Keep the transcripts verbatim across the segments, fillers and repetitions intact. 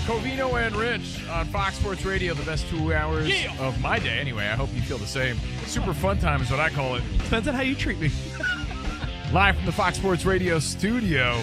Covino and Rich on Fox Sports Radio, the best two hours yeah. of my day. Anyway, I hope you feel the same. Super fun time is what I call it. Depends on how you treat me. Live from the Fox Sports Radio studio.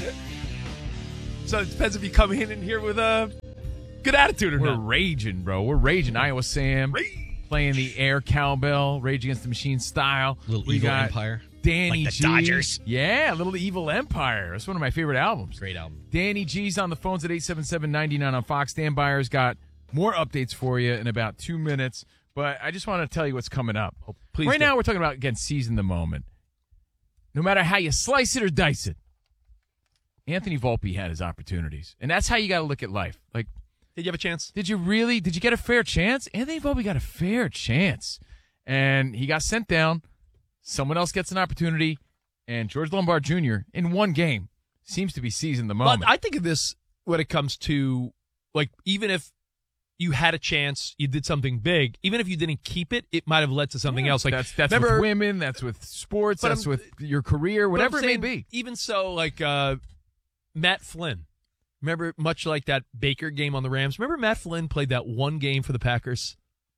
So it depends if you come in and here with a good attitude or We're not. raging, bro. We're raging. Iowa Sam Rage. playing the air cowbell, Rage Against the Machine style. Little we Evil got Empire. Danny Like the G. Dodgers. Yeah, Little Evil Empire. That's one of my favorite albums. Great album. Danny G's on the phones at eight seven seven, nine nine on Fox. Dan Byers got more updates for you in about two minutes. But I just want to tell you what's coming up. Oh, please right do. now, we're talking about, again, seizing the moment. No matter how you slice it or dice it, Anthony Volpe had his opportunities. And that's how you got to look at life. Like, Did you have a chance? did you really? Did you get a fair chance? Anthony Volpe got a fair chance. And he got sent down. Someone else gets an opportunity. And George Lombard Junior, in one game, seems to be seizing the moment. But I think of this when it comes to, like, even if you had a chance, you did something big, even if you didn't keep it, it might have led to something Yeah, else. Like that's that's remember, with women, that's with sports, But that's I'm- with your career, but whatever I'm it may saying, be. Even so, like uh, Matt Flynn. Remember, much like that Baker game on the Rams, remember Matt Flynn played that one game for the Packers?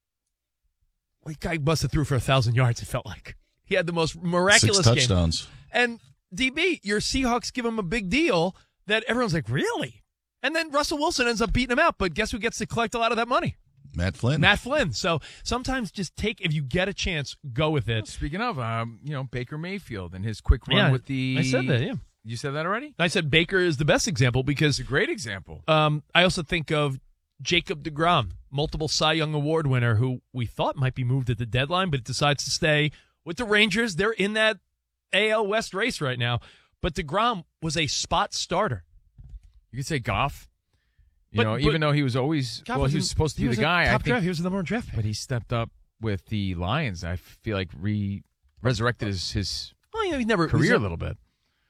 Like, guy busted through for a thousand yards, it felt like. He had the most miraculous Six game. touchdowns. And D B, your Seahawks give him a big deal that everyone's like, really? And then Russell Wilson ends up beating him out, but guess who gets to collect a lot of that money? Matt Flynn. Matt Flynn. So sometimes just take, if you get a chance, go with it. Speaking of, um, you know, Baker Mayfield and his quick run Yeah, with the. I said that, yeah. You said that already? I said Baker is the best example because It's a great example. um, I also think of Jacob deGrom, multiple Cy Young Award winner, who we thought might be moved at the deadline, but decides to stay with the Rangers. They're in that A L West race right now. But deGrom was a spot starter. You could say Goff. You But- know, but- even though he was always Goff well, he in- was supposed to he be was the a guy. I Top think, draft. He was the number one draft pick. but he stepped up with the Lions. I feel like re resurrected his his Well, you know, he never career he's a little bit.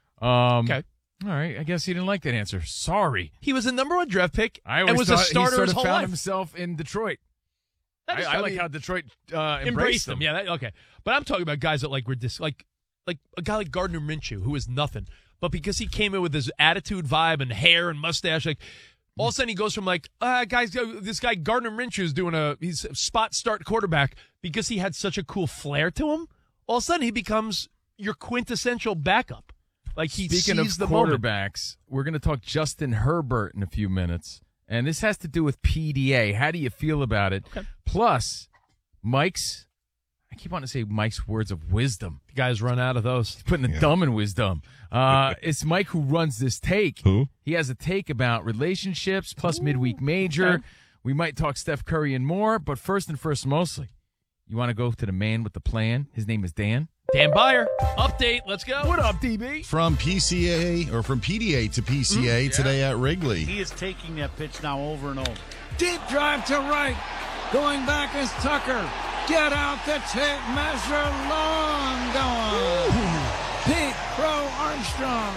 Um, Okay. All right. I guess he didn't like that answer. Sorry. He was the number one draft pick I and always was a thought starter he sort his of whole found life. himself in Detroit. That I, is- I I like mean, how Detroit uh, embraced, embraced him. him. Yeah, that, okay. But I'm talking about guys that like were dis- like like a guy like Gardner Minshew, who was nothing, but because he came in with his attitude, vibe, and hair and mustache, like all of a sudden he goes from like, uh, guys, uh, this guy Gardner Minshew is doing a he's a spot start quarterback because he had such a cool flair to him. All of a sudden he becomes your quintessential backup. Like he Speaking of sees the moment. quarterbacks, we're going to talk Justin Herbert in a few minutes. And this has to do with P D A. How do you feel about it? Okay. Plus, Mike's, I keep wanting to say Mike's words of wisdom. The guys run out of those. Putting the dumb in wisdom. Uh, it's Mike who runs this take. Who? He has a take about relationships plus midweek major. okay. We might talk Steph Curry and more, but first and first, mostly, you want to go to the man with the plan. His name is Dan. Dan Byer, update. Let's go. What up, D B? From P C A or from P D A to P C A today at Wrigley. He is taking that pitch now over and over. Deep drive to right. Going back is Tucker. Get out the tape measure. Long gone. Pete Crow Armstrong.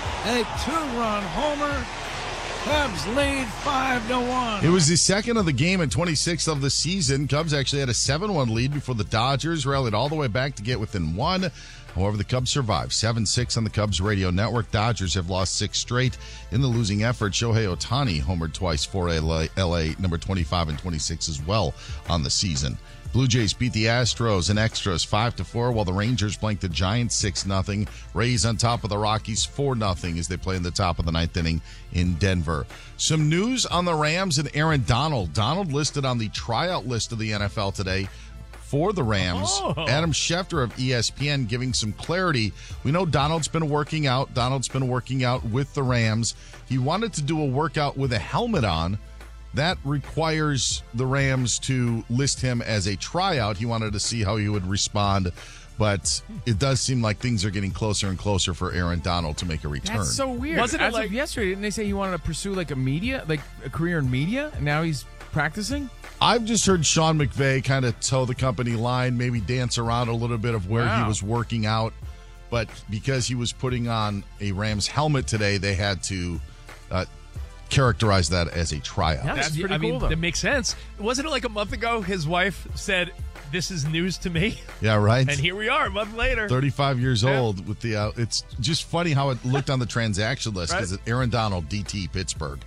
A two-run homer. Cubs lead five to one. It was the second of the game and twenty-sixth of the season. Cubs actually had a seven one lead before the Dodgers rallied all the way back to get within one. However, the Cubs survived seven six on the Cubs radio network. Dodgers have lost six straight in the losing effort. Shohei Ohtani homered twice for L A, L A number twenty-five and twenty-six as well on the season. Blue Jays beat the Astros in extras five to four, while the Rangers blanked the Giants six nothing. Rays on top of the Rockies four nothing as they play in the top of the ninth inning in Denver. Some news on the Rams and Aaron Donald. Donald listed on the tryout list of the N F L today for the Rams. Oh. Adam Schefter of E S P N giving some clarity. We know Donald's been working out. Donald's been working out with the Rams. He wanted to do a workout with a helmet on. That requires the Rams to list him as a tryout. He wanted to see how he would respond, but it does seem like things are getting closer and closer for Aaron Donald to make a return. That's so weird. Wasn't it As like- of yesterday, didn't they say he wanted to pursue like a media, like a career in media, and now he's practicing? I've just heard Sean McVay kind of toe the company line, maybe dance around a little bit of where Wow. he was working out, but because he was putting on a Rams helmet today, they had to uh, characterize that as a tryout. Yeah, That's pretty I mean, cool, though. that makes sense. Wasn't it like a month ago his wife said, this is news to me? Yeah, right? And here we are a month later. thirty-five years Yeah. old with the uh, it's just funny how it looked on the transaction list because Right. Aaron Donald, D T, Pittsburgh,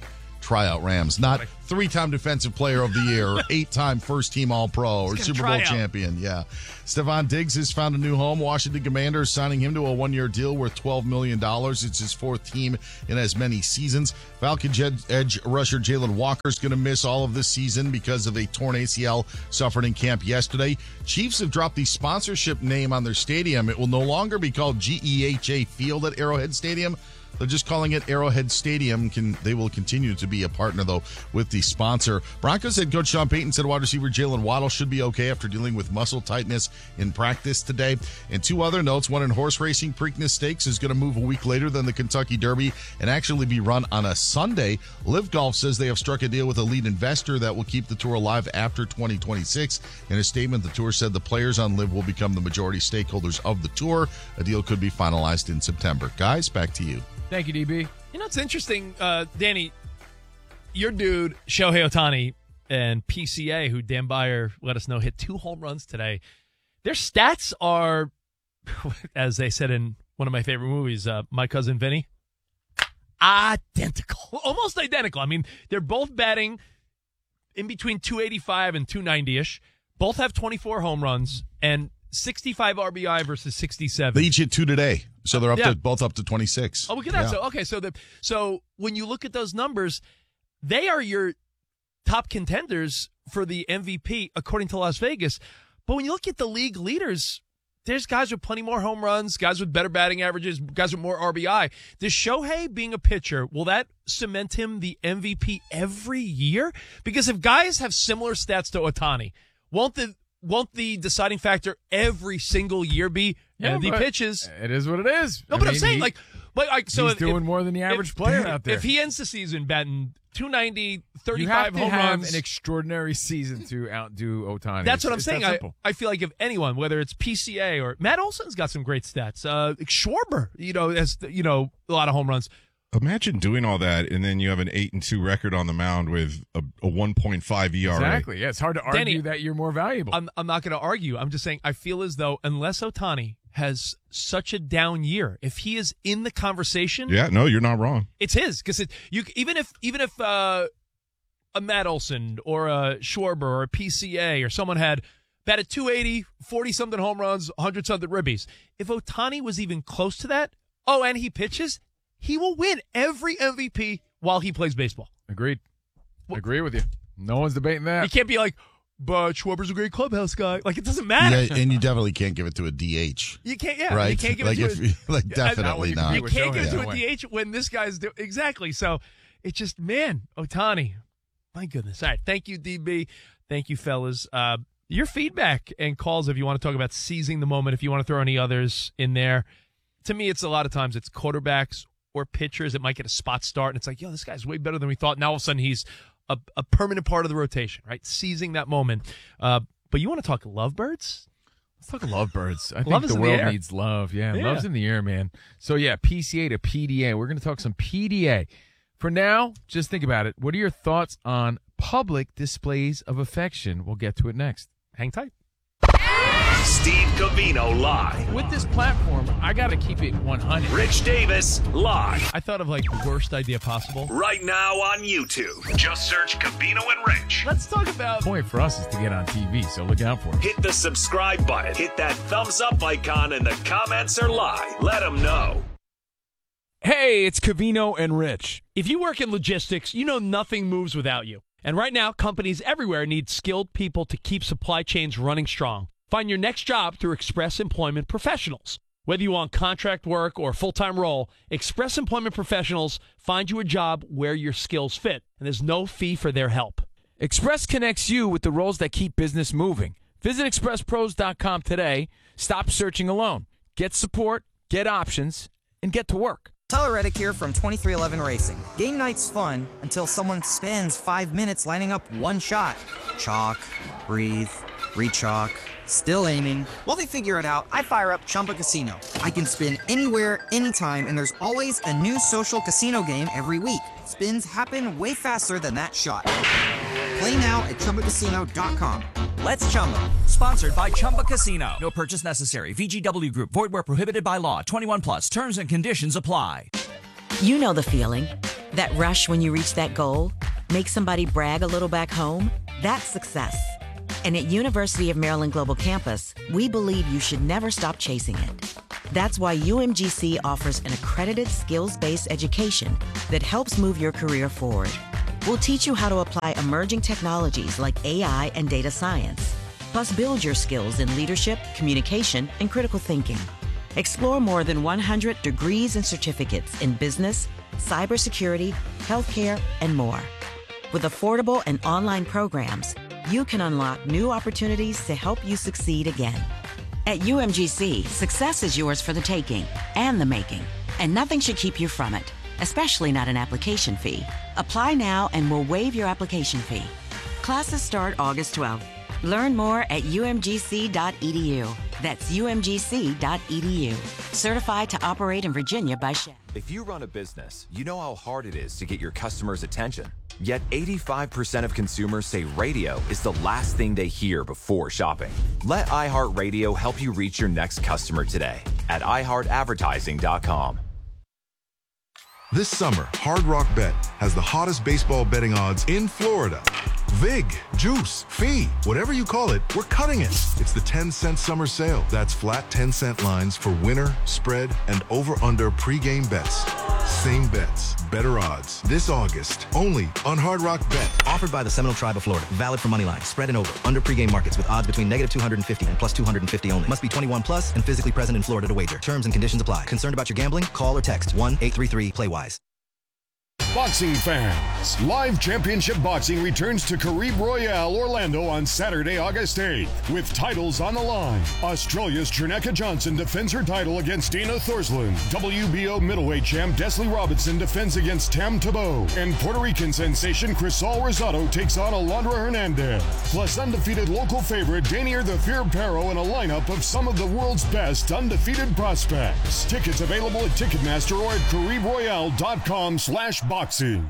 tryout Rams, not three-time defensive player of the year, eight-time first-team All-Pro, or Super Bowl champion. Yeah. Stephon Diggs has found a new home. Washington Commanders signing him to a one-year deal worth twelve million dollars. It's his fourth team in as many seasons. Falcons edge rusher Jalen Walker is going to miss all of this season because of a torn A C L suffered in camp yesterday. Chiefs have dropped the sponsorship name on their stadium. It will no longer be called G E H A Field at Arrowhead Stadium. They're just calling it Arrowhead Stadium. Can They will continue to be a partner, though, with the sponsor. Broncos head coach Sean Payton said wide receiver Jalen Waddle should be okay after dealing with muscle tightness in practice today. And two other notes. One in horse racing, Preakness Stakes is going to move a week later than the Kentucky Derby and actually be run on a Sunday. Live Golf says they have struck a deal with a lead investor that will keep the tour alive after twenty twenty-six. In a statement, the tour said the players on Live will become the majority stakeholders of the tour. A deal could be finalized in September. Guys, back to you. Thank you, D B. You know, it's interesting, uh, Danny, your dude, Shohei Ohtani, and P C A, who Dan Beyer let us know hit two home runs today. Their stats are, as they said in one of my favorite movies, uh, My Cousin Vinny, identical. Almost identical. I mean, they're both batting in between two eighty-five and two ninety-ish. Both have twenty-four home runs and sixty-five R B I versus sixty-seven. They each hit two today, so they're up yeah. to both up to twenty-six. Oh, we can have so okay. So the so when you look at those numbers, they are your top contenders for the M V P according to Las Vegas. But when you look at the league leaders, there's guys with plenty more home runs, guys with better batting averages, guys with more R B I. Does Shohei being a pitcher, will that cement him the M V P every year? Because if guys have similar stats to Ohtani, won't the Won't the deciding factor every single year be yeah, and the pitches? It is what it is. No, I but mean, I'm saying he, like, but like, so he's if, doing if, more than the average if, player out there. If he ends the season batting two ninety, thirty-five you have to home have runs, an extraordinary season to outdo Ohtani. That's it's, what I'm it's saying. that I, I feel like if anyone, whether it's P C A or Matt Olson's got some great stats, uh, Schwarber, you know, has you know a lot of home runs. Imagine doing all that, and then you have an eight and two record on the mound with a, a one point five E R A. Exactly. Yeah, it's hard to argue Danny, that you're more valuable. I'm I'm not going to argue. I'm just saying I feel as though unless Ohtani has such a down year, if he is in the conversation, yeah, no, you're not wrong. It's his because it, you even if even if uh, a Matt Olson or a Schwarber or a P C A or someone had batted two eighty, forty something home runs, one hundred something ribbies, if Ohtani was even close to that, oh, and he pitches, he will win every M V P while he plays baseball. Agreed. Well, Agree with you. No one's debating that. You can't be like, but Schwarber's a great clubhouse guy. Like, it doesn't matter. Yeah, and you definitely can't give it to a D H. You can't, yeah. Right? You can't give like it to if, a, like definitely you not. You can't give it to yeah. a D H when this guy's doing, exactly. So, it's just, man, Ohtani. My goodness. All right. Thank you, D B. Thank you, fellas. Uh, your feedback and calls if you want to talk about seizing the moment, if you want to throw any others in there. To me, it's a lot of times it's quarterbacks or pitchers that might get a spot start, and it's like, yo, this guy's way better than we thought. Now all of a sudden he's a, a permanent part of the rotation, right? Seizing that moment. Uh, but you want to talk lovebirds? Let's talk lovebirds. I Love think is the in the world air. needs love. Yeah, Yeah. love's in the air, man. So, yeah, P C A to P D A. We're going to talk some P D A. For now, just think about it. What are your thoughts on public displays of affection? We'll get to it next. Hang tight. Steve Covino live. With this platform, I got to keep it one hundred. Rich Davis live. I thought of like the worst idea possible. Right now on YouTube. Just search Covino and Rich. Let's talk about The point for us is to get on T V, so look out for it. Hit the subscribe button. Hit that thumbs up icon in the comments or live. Let them know. Hey, it's Covino and Rich. if you work in logistics, you know nothing moves without you. And right now, companies everywhere need skilled people to keep supply chains running strong. Find your next job through Express Employment Professionals. Whether you want contract work or a full-time role, Express Employment Professionals find you a job where your skills fit, and there's no fee for their help. Express connects you with the roles that keep business moving. Visit express pros dot com today. Stop searching alone. Get support, get options, and get to work. Tyler Reddick here from twenty-three eleven Racing. Game night's fun until someone spends five minutes lining up one shot. Chalk, breathe, re-chalk, still aiming. While they figure it out, I fire up Chumba Casino. I can spin anywhere, anytime, and there's always a new social casino game every week. Spins happen way faster than that shot. Play now at chumba casino dot com. Let's Chumba. Sponsored by Chumba Casino. No purchase necessary. V G W Group. Void where prohibited by law. twenty-one plus. Terms and conditions apply. You know the feeling. That rush when you reach that goal? Make somebody brag a little back home? That's success. And at University of Maryland Global Campus, we believe you should never stop chasing it. That's why U M G C offers an accredited skills-based education that helps move your career forward. We'll teach you how to apply emerging technologies like A I and data science, plus build your skills in leadership, communication, and critical thinking. Explore more than one hundred degrees and certificates in business, cybersecurity, healthcare, and more. With affordable and online programs, you can unlock new opportunities to help you succeed again. At U M G C, success is yours for the taking and the making, and nothing should keep you from it, especially not an application fee. Apply now and we'll waive your application fee. Classes start August twelfth. Learn more at U M G C dot E D U. That's U M G C dot E D U. Certified to operate in Virginia by Shell. If you run a business, you know how hard it is to get your customers' attention. Yet eighty-five percent of consumers say radio is the last thing they hear before shopping. Let iHeartRadio help you reach your next customer today at i heart advertising dot com. This summer, Hard Rock Bet has the hottest baseball betting odds in Florida. Vig, juice, fee, whatever you call it, we're cutting it. It's the ten cent summer sale. That's flat ten cent lines for winner, spread, and over-under pregame bets. Same bets, better odds. This August, only on Hard Rock Bet. Offered by the Seminole Tribe of Florida. Valid for moneyline, spread and over. Under pregame markets with odds between negative two hundred fifty and plus two hundred fifty only. Must be twenty-one plus and physically present in Florida to wager. Terms and conditions apply. Concerned about your gambling? Call or text one eight three three play wise. Boxing fans, Live Championship Boxing returns to Carib Royale, Orlando on Saturday, August eighth, with titles on the line. Australia's Trineka Johnson defends her title against Dana Thorsland. W B O middleweight champ Desley Robinson defends against Tam Tebow. And Puerto Rican sensation Crisol Rosado takes on Alondra Hernandez. Plus undefeated local favorite Danier the Fear Perro in a lineup of some of the world's best undefeated prospects. Tickets available at Ticketmaster or at caribroyale.com slash boxing.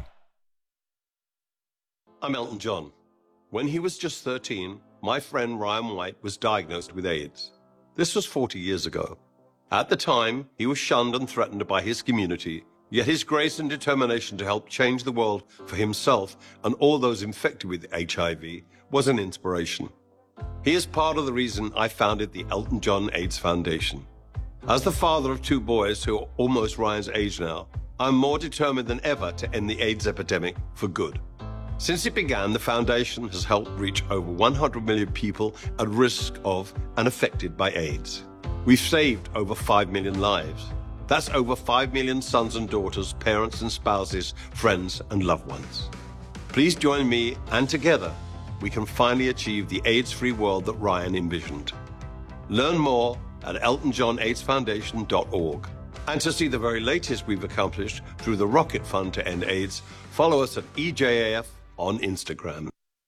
I'm Elton John. When he was just thirteen, my friend Ryan White was diagnosed with AIDS. This was forty years ago. At the time, he was shunned and threatened by his community, yet his grace and determination to help change the world for himself and all those infected with H I V was an inspiration. He is part of the reason I founded the Elton John AIDS Foundation. As the father of two boys who are almost Ryan's age now, I'm more determined than ever to end the AIDS epidemic for good. Since it began, the foundation has helped reach over one hundred million people at risk of and affected by AIDS. We've saved over five million lives. That's over five million sons and daughters, parents and spouses, friends and loved ones. Please join me, and together, we can finally achieve the AIDS-free world that Ryan envisioned. Learn more at elton john aids foundation dot org. And to see the very latest we've accomplished through the Rocket Fund to End AIDS, follow us at E J A F on Instagram.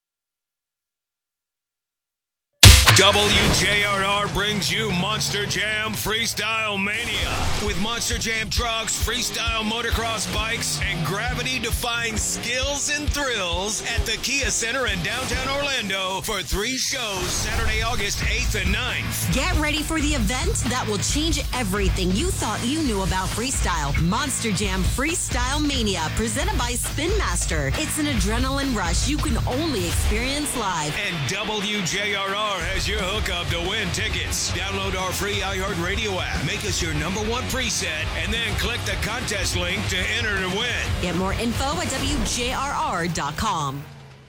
W J R R brings you Monster Jam Freestyle Mania. With Monster Jam trucks, freestyle motocross bikes, and gravity-defying skills and thrills at the Kia Center in downtown Orlando for three shows Saturday, August eighth and ninth. Get ready for the event that will change everything you thought you knew about freestyle. Monster Jam Freestyle Mania, presented by Spin Master. It's an adrenaline rush you can only experience live. And W J R R has your hookup to win tickets. Download our free iHeartRadio app. Make us your number one preset, and then click the contest link to enter to win. Get more info at W J R R dot com.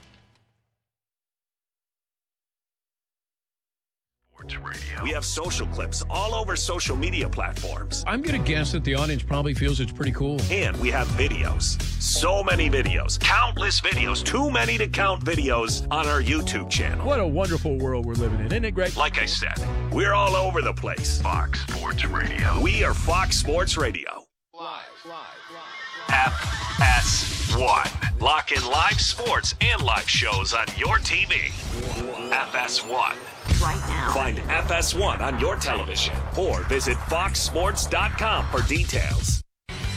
We have social clips all over social media platforms. I'm going to guess that the audience probably feels it's pretty cool. And we have videos. So many videos. Countless videos. Too many to count videos on our YouTube channel. What a wonderful world we're living in, isn't it great? Like I said, we're all over the place. Fox Sports Radio. We are Fox Sports Radio. Live, live, live, live. F S one. Lock in live sports and live shows on your T V. F S one. Right now. Find F S one on your television or visit fox sports dot com for details.